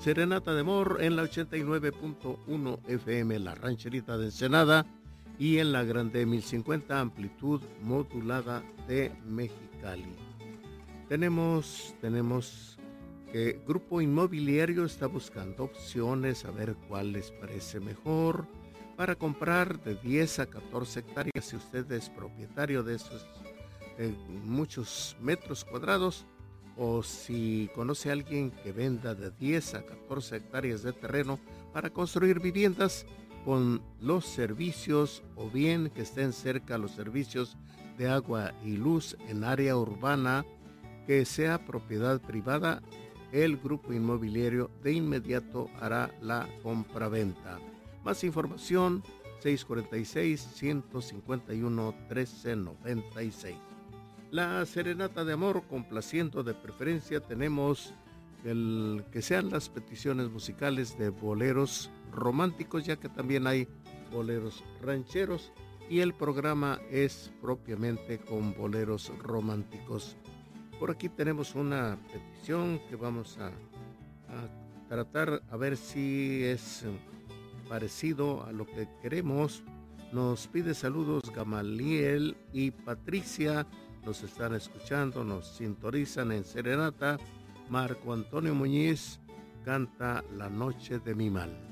Serenata de Amor en la 89.1 FM, la Rancherita de Ensenada, y en la Grande 1050 amplitud modulada de Mexicali. Tenemos que Grupo Inmobiliario está buscando opciones a ver cuál les parece mejor para comprar de 10 a 14 hectáreas. Si usted es propietario de esos muchos metros cuadrados, o si conoce a alguien que venda de 10 a 14 hectáreas de terreno para construir viviendas con los servicios, o bien que estén cerca los servicios de agua y luz en área urbana, que sea propiedad privada, el Grupo Inmobiliario de inmediato hará la compraventa. Más información 646-151-1396. La Serenata de Amor, complaciendo de preferencia, tenemos que sean las peticiones musicales de boleros románticos, ya que también hay boleros rancheros, y el programa es propiamente con boleros románticos. Por aquí tenemos una petición que vamos a tratar a ver si es parecido a lo que queremos. Nos pide saludos Gamaliel y Patricia. Nos están escuchando, nos sintonizan en Serenata. Marco Antonio Muñiz canta La Noche de mi Mal.